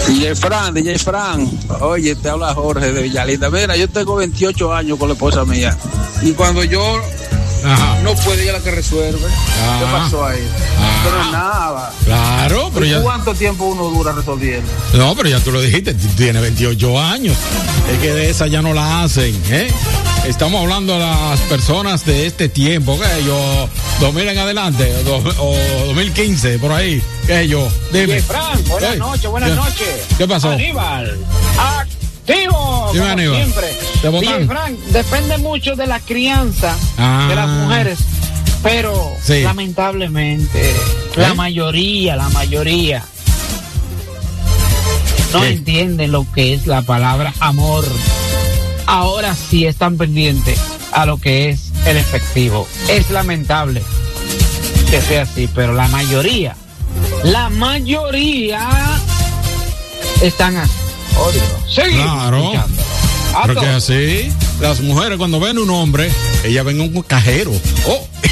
DJ Fran, oye, te habla Jorge de Villalinda. Mira, yo tengo 28 años con la esposa mía y cuando yo no puede, ella la que resuelve. ¿Qué pasó ahí? Pero nada. Claro, pero ya. ¿Cuánto tiempo uno dura resolviendo? No, pero ya tú lo dijiste, tiene 28 años. Es que de esa ya no la hacen, ¿eh? Estamos hablando de las personas de este tiempo, ¿qué yo? 2000 en adelante, o 2015, por ahí, ¿qué yo? Dime. Fran, buenas noches. ¿Qué pasó? Aníbal, activo, Dime, como Aníbal. siempre. ¿Te botan? Fran, depende mucho de la crianza de las mujeres, pero sí, lamentablemente la mayoría no entienden lo que es la palabra amor. Ahora sí están pendientes a lo que es el efectivo. Es lamentable que sea así, pero la mayoría están así. Seguimos claro, porque así las mujeres cuando ven un hombre, ellas ven un cajero.